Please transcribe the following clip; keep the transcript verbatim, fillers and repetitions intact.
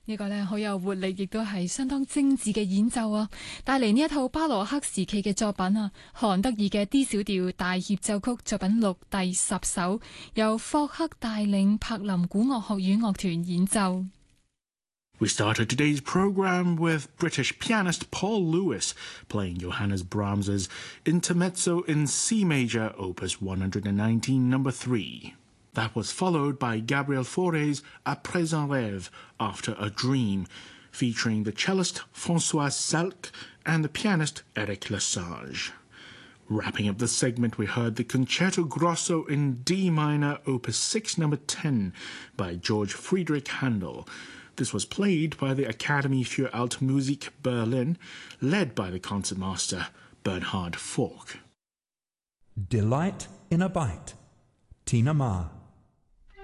呢個呢好有活力，亦都係相當精緻嘅演奏啊！帶嚟呢一套巴洛克時期嘅作品啊，韓德爾嘅 D 小調大協奏曲作品六第十首，由霍克帶領柏林古樂學院樂團演奏。 We started today's program with British pianist Paul Lewis playing Johannes Brahms's Intermezzo in C major, Opus one nineteen, number three. That was followed by Gabriel Fauré's Après un rêve, After a Dream, featuring the cellist François Salk and the pianist Eric Lesage. Wrapping up the segment, we heard the Concerto Grosso in D minor, Opus six, number ten, by George Friedrich Handel. This was played by the Academy für Altmusik Berlin, led by the concertmaster Bernhard Fork. Delight in a Bite. Tina Ma.